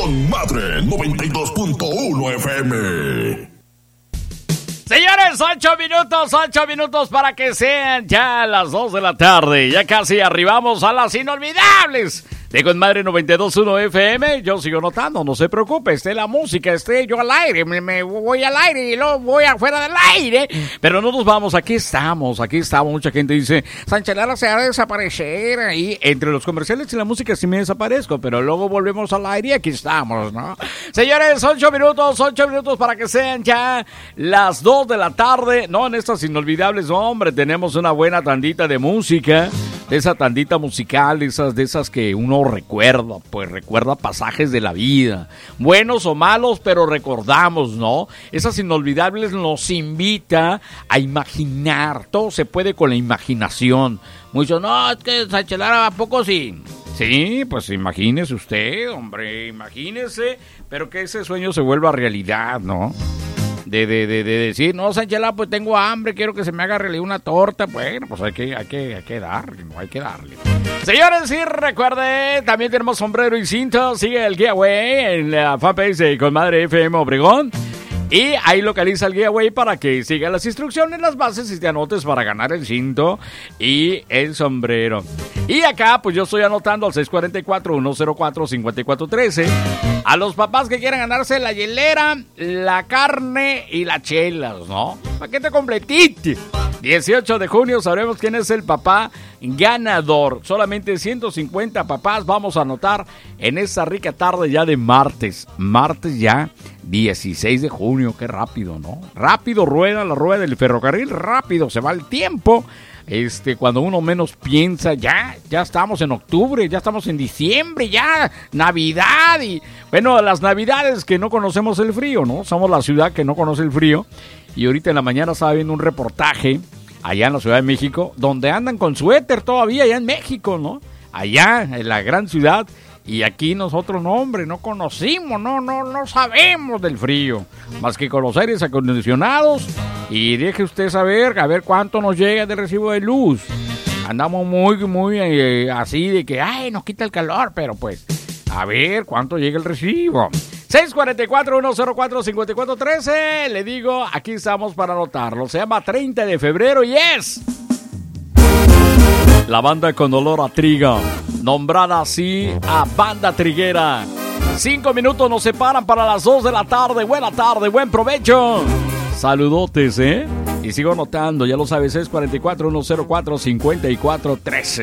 Con Madre 92.1 FM. Señores, 8 minutos para que sean ya las 2 de la tarde. Ya casi arribamos a las inolvidables de Con Madre 92.1 FM. Yo sigo notando, no se preocupe, esté la música, esté yo al aire, me voy al aire y luego voy afuera del aire. Pero no nos vamos, aquí estamos. Mucha gente dice, Sánchez Lara se va a desaparecer ahí. Entre los comerciales y la música sí me desaparezco, pero luego volvemos al aire y aquí estamos, ¿no? Señores, 8 minutos para que sean ya las 2 de la tarde. No, en estas inolvidables, hombre, tenemos una buena tandita de música. De esa tandita musical, de esas que uno recuerda pasajes de la vida, buenos o malos, pero recordamos, ¿no? Esas inolvidables nos invita a imaginar, todo se puede con la imaginación. Muchos, no, es que Sánchez Lara, ¿a poco sí? Sí, pues imagínese usted, hombre, imagínese, pero que ese sueño se vuelva realidad, ¿no? De decir, no, Sánchez Lara, pues tengo hambre, quiero que se me haga realidad una torta. Bueno, pues hay que darle, no hay que darle. Señores, sí, recuerde, también tenemos sombrero y cinto. Sigue el giveaway en la fanpage de Con Madre FM Obregón. Y ahí localiza el giveaway para que siga las instrucciones, las bases y te anotes para ganar el cinto y el sombrero. Y acá, pues yo estoy anotando al 644-104-5413 a los papás que quieran ganarse la hielera, la carne y las chelas, ¿no? Paquete completito. 18 de junio sabremos quién es el papá ganador. Solamente 150 papás vamos a anotar en esta rica tarde ya de martes. Martes ya 16 de junio, qué rápido, ¿no? Rápido rueda la rueda del ferrocarril, rápido se va el tiempo. Cuando uno menos piensa, ya estamos en octubre, ya estamos en diciembre, ya Navidad. Y bueno, las Navidades que no conocemos el frío, ¿no? Somos la ciudad que no conoce el frío. Y ahorita en la mañana estaba viendo un reportaje allá en la Ciudad de México, donde andan con suéter todavía allá en México, ¿no? Allá en la gran ciudad. Y aquí nosotros, no, hombre, no conocimos, no sabemos del frío, más que con los aires acondicionados. Y deje usted saber, a ver cuánto nos llega de recibo de luz. Andamos muy así de que, ay, nos quita el calor, pero pues, a ver cuánto llega el recibo. 644-104-5413, le digo, aquí estamos para anotarlo. Se llama 30 de febrero y es la banda con olor a trigo, nombrada así a Banda Triguera. 5 minutos nos separan para las 2 de la tarde. Buena tarde, buen provecho. Saludotes, ¿eh? Y sigo anotando, ya lo sabes, es 644-104-5413.